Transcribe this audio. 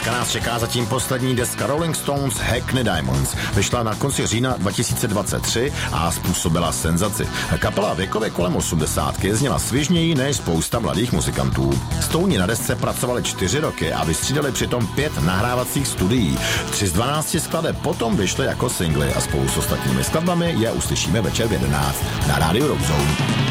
Dneska nás čeká zatím poslední deska Rolling Stones Hackney Diamonds. Vyšla na konci října 2023 a způsobila senzaci. Kapela věkově kolem 80 zněla svižněji než spousta mladých muzikantů. Stouni na desce pracovali 4 roky a vystřídali přitom 5 nahrávacích studií. 3 z 12 skladeb potom vyšly jako singly a spolu s ostatními skladbami je uslyšíme večer v 11 na rádiu Rock Zone.